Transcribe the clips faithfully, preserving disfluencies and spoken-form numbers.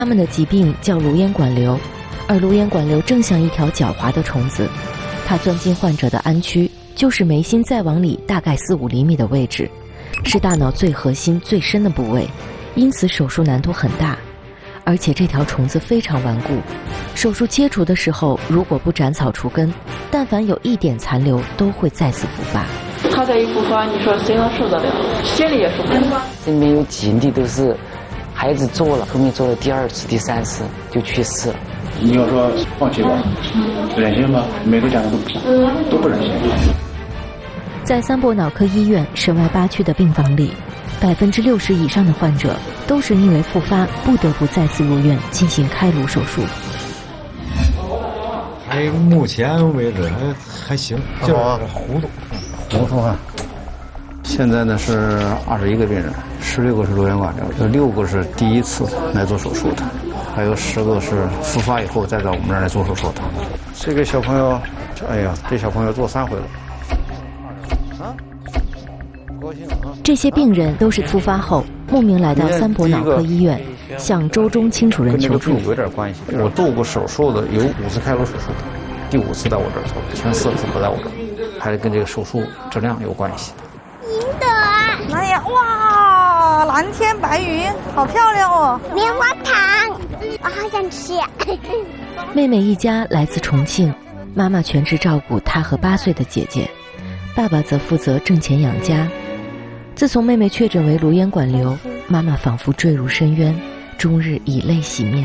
他们的疾病叫颅咽管瘤，而颅咽管瘤正像一条狡猾的虫子，它钻进患者的鞍区，就是眉心再往里大概四五厘米的位置，是大脑最核心最深的部位，因此手术难度很大。而且这条虫子非常顽固，手术切除的时候如果不斩草除根，但凡有一点残留都会再次复发。 他这一复发，你说谁能受得了？心里也受不了。 身边有几例都是孩子做了，后面做了第二次、第三次就去世了。 你要说放弃吧，忍心吗？每个家长都不都不忍心。 在三博脑科医院省外八区的病房里，百分之六十以上的患者都是因为复发不得不再次入院进行开颅手术。 还目前为止还还行，就是糊涂， 糊涂啊！现在呢是二十一个病人，十六个是颅咽管瘤，有六个是第一次来做手术的，还有十个是复发以后再到我们这儿来做手术的。这个小朋友，哎呀，这小朋友做三回了。啊，高兴啊！ 这些病人都是复发后慕名来到三博脑科医院，向周中清主任求助。 跟这个病有点关系。我做过手术的有五次开颅手术的，第五次在我这儿做，前四次不在我这儿，还是跟这个手术质量有关系。 赢得！ 哎呀，哇，蓝天白云，好漂亮哦！ 棉花糖，我好想吃。 妹妹一家来自重庆，妈妈全职照顾她和八岁的姐姐，爸爸则负责挣钱养家。自从妹妹确诊为颅咽管瘤，妈妈仿佛坠入深渊，终日以泪洗面。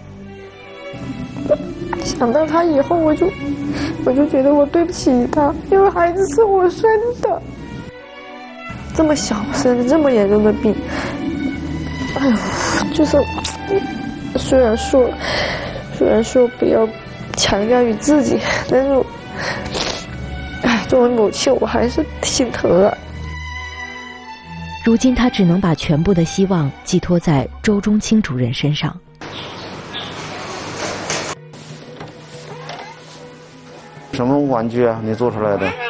想到她以后，我就我就觉得我对不起她，因为孩子是我生的，这么小生的这么严重的病，哎呦，就是虽然说虽然说不要强加于自己，但是，哎，作为母亲，我还是心疼啊。 如今他只能把全部的希望寄托在周中清主任身上。 什么玩具啊？你做出来的？